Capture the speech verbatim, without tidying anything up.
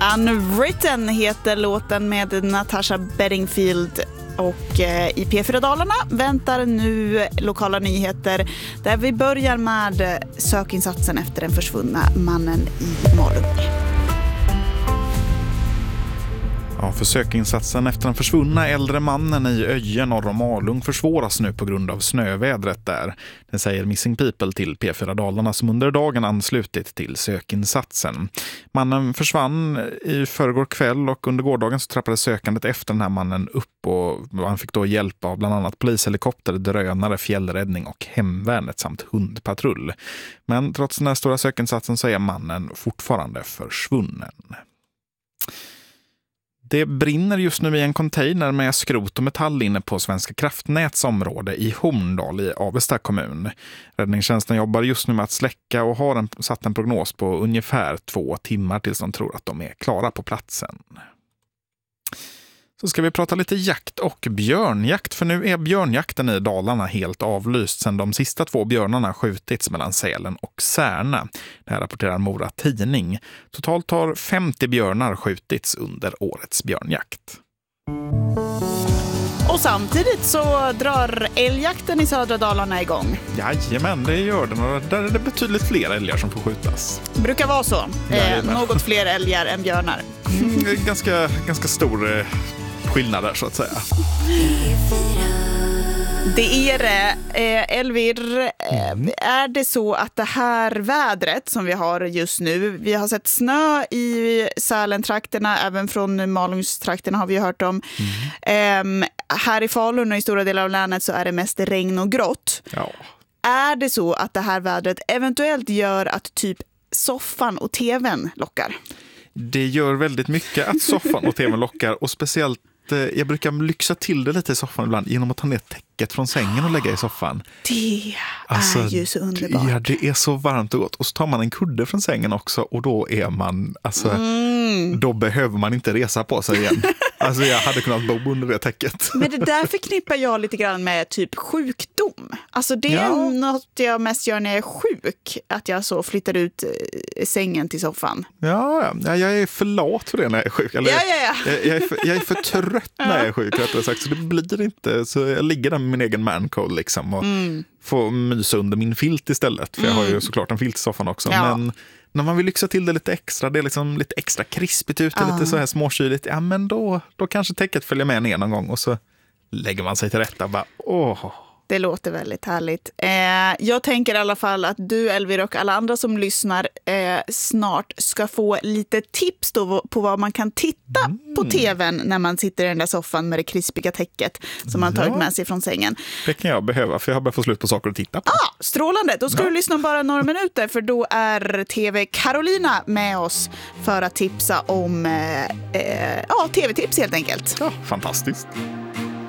Unwritten heter låten med Natasha Bedingfield. Och eh, i P fyra Dalarna väntar nu lokala nyheter där vi börjar med sökinsatsen efter den försvunna mannen i Malung. Ja, försökinsatsen efter den försvunna äldre mannen i Öje norr om Malung försvåras nu på grund av snövädret där. Det säger Missing People till P fyra Dalarna som under dagen anslutit till sökinsatsen. Mannen försvann i förrgår kväll och under gårdagen så trappade sökandet efter den här mannen upp och han fick då hjälp av bland annat polishelikopter, drönare, fjällräddning och hemvärnet samt hundpatrull. Men trots den här stora sökinsatsen så är mannen fortfarande försvunnen. Det brinner just nu i en container med skrot och metall inne på Svenska kraftnäts område i Horndal i Avesta kommun. Räddningstjänsten jobbar just nu med att släcka och har en, satt en prognos på ungefär två timmar tills de tror att de är klara på platsen. Så ska vi prata lite jakt och björnjakt, för nu är björnjakten i Dalarna helt avlyst sedan de sista två björnarna skjutits mellan Sälen och Särna. Det här rapporterar Mora Tidning. Totalt har femtio björnar skjutits under årets björnjakt. Och samtidigt så drar älgjakten i södra Dalarna igång. Jajamän, det gör den och där är det betydligt fler älgar som får skjutas. Det brukar vara så. Eh, något fler älgar än björnar. Mm, ganska, ganska stor eh, skillnad där så att säga. Det är det. Eh, Elvir, eh, är det så att det här vädret som vi har just nu, vi har sett snö i Sälentrakterna, även från Malungstrakterna har vi hört om. Mm. Eh, här i Falun och i stora delar av länet så är det mest regn och grått. Ja. Är det så att det här vädret eventuellt gör att typ soffan och tvn lockar? Det gör väldigt mycket att soffan och tvn lockar och speciellt jag brukar lyxa till det lite i soffan ibland genom att ta ner täcket från sängen och lägga i soffan. Det alltså, är ju så underbart. Ja, det är så varmt och gott. Och så tar man en kudde från sängen också och då är man, alltså, mm. då behöver man inte resa på sig igen. Alltså jag hade kunnat bo under det täcket. Men det där förknippar jag lite grann med typ sjukdom. Alltså det är ja. något jag mest gör när jag är sjuk. Att jag så flyttar ut sängen till soffan. Ja, ja. jag är för lat för det när jag är sjuk. Eller, ja, ja, ja. Jag, jag, är för, jag är för trött när jag är sjuk. Rättare sagt. Så det blir inte. Så jag ligger där med min egen mancold liksom och mm. får mysa under min filt istället. För jag har ju såklart en filt i soffan också. Ja. Men när man vill lyxa till det lite extra, det är liksom lite extra krispigt ute, uh. lite så här småkyligt, ja men då, då kanske täcket följer med ner någon gång och så lägger man sig till rätta och bara, åh. Det låter väldigt härligt. Eh, jag tänker i alla fall att du, Elvir, och alla andra som lyssnar eh, snart ska få lite tips då på vad man kan titta mm. på tvn när man sitter i den där soffan med det krispiga täcket som man har tagit ja. med sig från sängen. Det kan jag behöva, för jag har börjat få slut på saker att titta på. Ah, strålande! Då ska ja. du lyssna bara några minuter, för då är T V Carolina med oss för att tipsa om eh, eh, ja, tv-tips helt enkelt. Ja, fantastiskt.